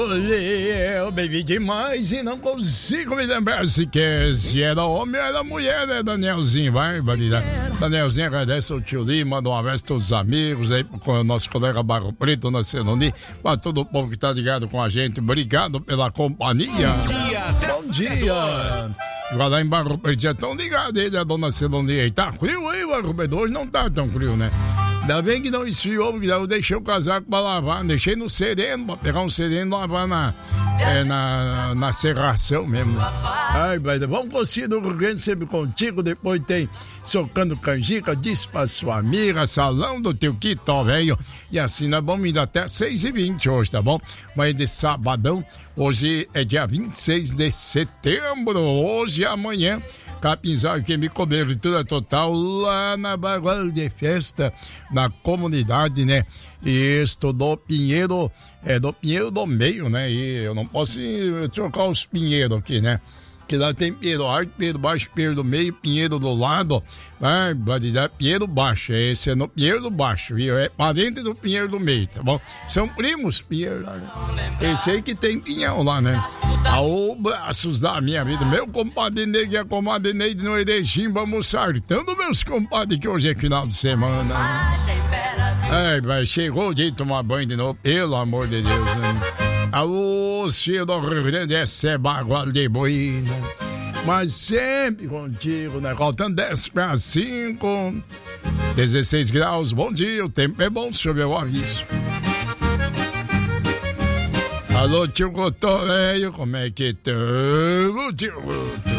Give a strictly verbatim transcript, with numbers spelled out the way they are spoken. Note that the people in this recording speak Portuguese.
Eu bebi demais e não consigo me lembrar se quer, se era homem ou era mulher, né, Danielzinho? Vai, valida. Danielzinho agradece ao tio Lee, manda um abraço a todos os amigos aí, com o nosso colega Barro Preto, na Celoni, para todo o povo que tá ligado com a gente. Obrigado pela companhia. Bom dia. Vai lá em Barro Preto, já tão ligado ele, a dona Celoni aí. Tá frio aí, Barro Preto? Hoje não tá tão frio, né? Ainda bem que não esfriou, porque eu deixei o casaco pra lavar, deixei no sereno, pra pegar um sereno e lavar na, é, na, na serração mesmo. Ai, vai, vamos conseguir do Rio Grande sempre contigo, depois tem Socando Canjica, diz pra sua amiga, salão do teu Quitó, velho. E assim nós vamos indo até seis e vinte hoje, tá bom? Mas de sabadão, hoje é dia vinte e seis de setembro, hoje e amanhã. Capinzal que me cobertura total lá na Bagual de Festa, na comunidade, né? E isto do Pinheiro, é do Pinheiro do Meio, né? E eu não posso trocar os Pinheiros aqui, né? Que lá tem Pinheiro Alto, Pinheiro Baixo, Pinheiro do Meio, Pinheiro do Lado, vai, vai dar Pinheiro Baixo, esse é no Pinheiro do Baixo, viu? É parente do Pinheiro do Meio, tá bom? São primos, Pinheiro lá, né? Esse aí que tem pinhão lá, né? Aô, braços da minha vida, meu compadre Neide e a comadre Neide no Erechim, vamos sartando meus compadres que hoje é final de semana, né? Ai, vai, chegou o dia de tomar banho de novo, pelo amor de Deus, né? Alô, filho do Rio Grande, essa é Bagual de Boi, né? Mas sempre contigo, né? Faltando dez para cinco, dezesseis graus, bom dia, o tempo é bom, senhor meu aviso. Alô, tio Cotoleio, como é que tá, tio Cotoleio?